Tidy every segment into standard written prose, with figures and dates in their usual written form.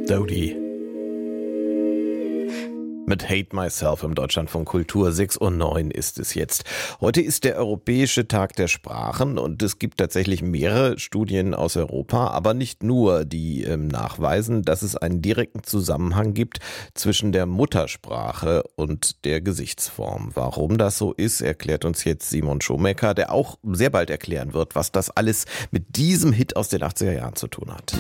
Dodie. Mit Hate Myself im Deutschlandfunk Kultur. 6:09 Uhr ist es jetzt. Heute ist der Europäische Tag der Sprachen und es gibt tatsächlich mehrere Studien aus Europa, aber nicht nur, die nachweisen, dass es einen direkten Zusammenhang gibt zwischen der Muttersprache und der Gesichtsform. Warum das so ist, erklärt uns jetzt Simon Schomecker, der auch sehr bald erklären wird, was das alles mit diesem Hit aus den 80er Jahren zu tun hat.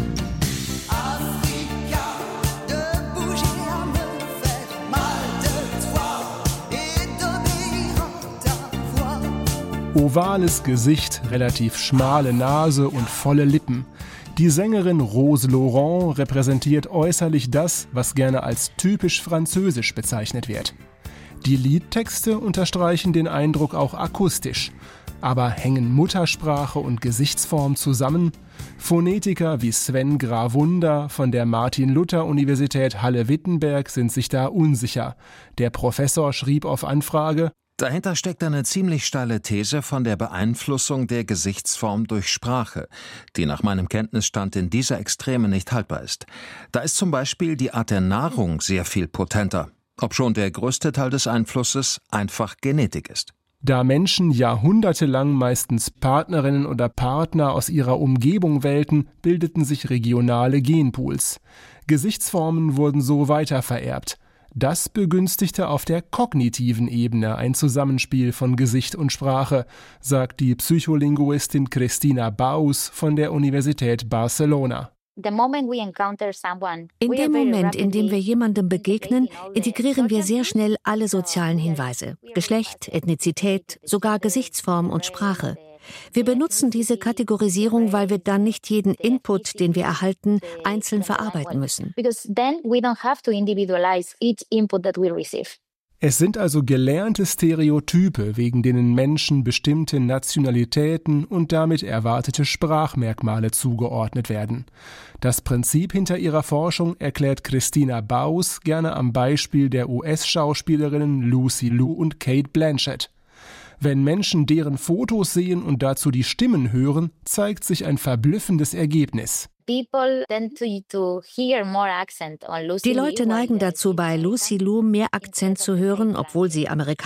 Ovales Gesicht, relativ schmale Nase und volle Lippen. Die Sängerin Rose Laurent repräsentiert äußerlich das, was gerne als typisch französisch bezeichnet wird. Die Liedtexte unterstreichen den Eindruck auch akustisch. Aber hängen Muttersprache und Gesichtsform zusammen? Phonetiker wie Sven Grawunder von der Martin-Luther-Universität Halle-Wittenberg sind sich da unsicher. Der Professor schrieb auf Anfrage: Dahinter steckt eine ziemlich steile These von der Beeinflussung der Gesichtsform durch Sprache, die nach meinem Kenntnisstand in dieser Extreme nicht haltbar ist. Da ist zum Beispiel die Art der Nahrung sehr viel potenter, obschon der größte Teil des Einflusses einfach Genetik ist. Da Menschen jahrhundertelang meistens Partnerinnen oder Partner aus ihrer Umgebung wählten, bildeten sich regionale Genpools. Gesichtsformen wurden so weitervererbt. Das begünstigte auf der kognitiven Ebene ein Zusammenspiel von Gesicht und Sprache, sagt die Psycholinguistin Cristina Baus von der Universität Barcelona. In dem Moment, in dem wir jemandem begegnen, integrieren wir sehr schnell alle sozialen Hinweise: Geschlecht, Ethnizität, sogar Gesichtsform und Sprache. Wir benutzen diese Kategorisierung, weil wir dann nicht jeden Input, den wir erhalten, einzeln verarbeiten müssen. Es sind also gelernte Stereotype, wegen denen Menschen bestimmte Nationalitäten und damit erwartete Sprachmerkmale zugeordnet werden. Das Prinzip hinter ihrer Forschung erklärt Cristina Baus gerne am Beispiel der US-Schauspielerinnen Lucy Liu und Cate Blanchett. Wenn Menschen deren Fotos sehen und dazu die Stimmen hören, zeigt sich ein verblüffendes Ergebnis. Die Leute neigen dazu, bei Lucy Liu mehr Akzent zu hören, obwohl sie Amerikanerin